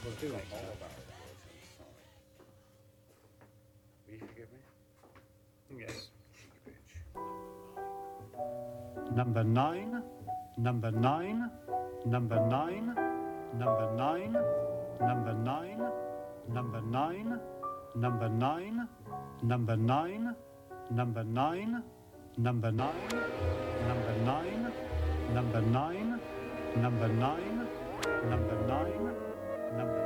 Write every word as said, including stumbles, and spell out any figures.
Well, do like it. all of ours was in Sonic. Will you forgive me? Yes. Cheeky bitch. Number nine, number nine, number nine, number nine, number nine, number nine, number nine, number nine, number nine, number nine, number nine, number nine, number nine, number nine, number